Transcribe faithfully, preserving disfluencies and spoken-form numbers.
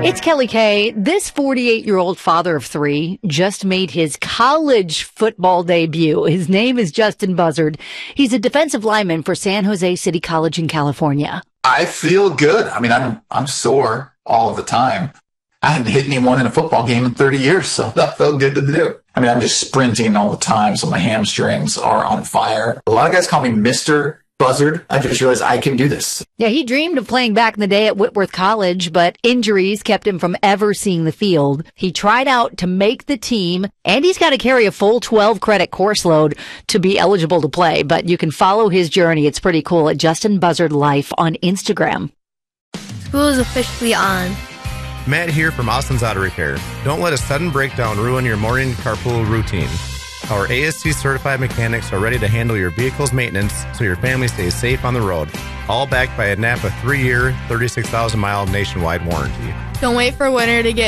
It's Kelly Kay. This forty-eight-year-old father of three just made his college football debut. His name is Justin Buzzard. He's a defensive lineman for San Jose City College in California. I feel good. I mean, I'm I'm sore all of the time. I hadn't hit anyone in a football game in thirty years, so that felt good to do. I mean, I'm just sprinting all the time, so my hamstrings are on fire. A lot of guys call me Mister Buzzard. I just realized I can do this. Yeah, he dreamed of playing back in the day at Whitworth College, but injuries kept him from ever seeing the field. He tried out to make the team, and he's got to carry a full twelve credit course load to be eligible to play. But you can follow his journey. It's pretty cool at Justin Buzzard Life on Instagram. School is officially on. Matt here from Austin's Auto Repair. Don't let a sudden breakdown ruin your morning carpool routine. Our A S C certified mechanics are ready to handle your vehicle's maintenance so your family stays safe on the road. All backed by a Napa three-year, thirty-six thousand mile nationwide warranty. Don't wait for winter to get